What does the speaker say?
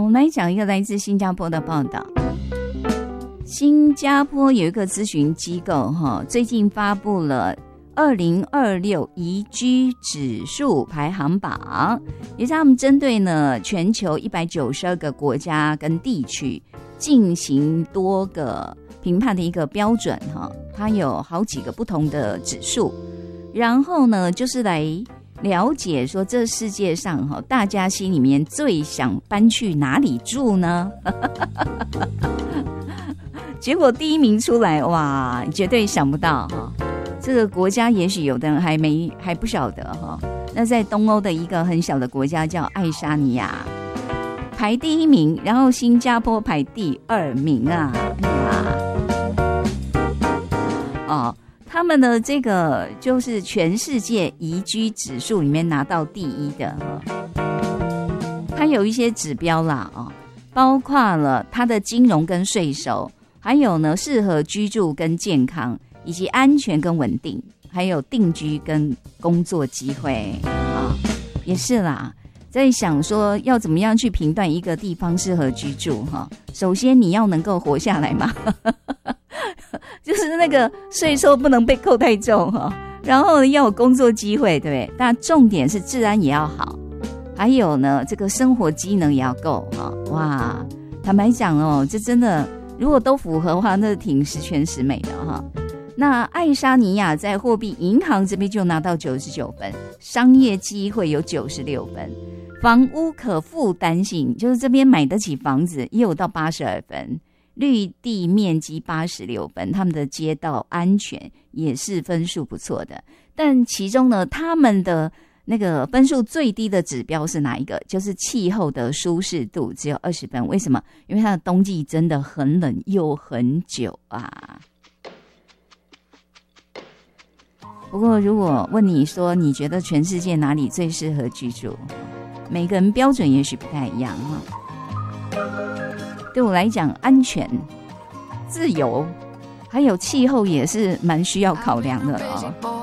们来讲一个来自新加坡的报道。新加坡有一个咨询机构最近发布了2026宜居指数排行榜，也是他们针对呢全球192个国家跟地区进行多个评判的一个标准它有好几个不同的指数，然后呢就是来了解说这世界上大家心里面最想搬去哪里住呢？结果第一名出来，哇，绝对想不到这个国家也许有的人还不晓得那在东欧的一个很小的国家叫爱沙尼亚，排第一名，然后新加坡排第2名啊！他们的这个就是全世界宜居指数里面拿到第1的它有一些指标啦包括了它的金融跟税收，还有呢适合居住跟健康，以及安全跟稳定，还有定居跟工作机会也是啦。在想说要怎么样去评断一个地方适合居住首先你要能够活下来嘛就是那个税收不能被扣太重然后要有工作机会，对不对？但重点是治安也要好，还有呢这个生活机能也要够哇，坦白讲这真的如果都符合的话，那挺十全十美的那爱沙尼亚在货币银行这边就拿到99分，商业机会有96分，房屋可负担性，就是这边买得起房子也有到82分，绿地面积86分，他们的街道安全也是分数不错的。但其中呢，他们的那个分数最低的指标是哪一个？就是气候的舒适度只有20分。为什么？因为它的冬季真的很冷又很久啊。不过如果问你说你觉得全世界哪里最适合居住，每个人标准也许不太一样对我来讲，安全、自由还有气候也是蛮需要考量的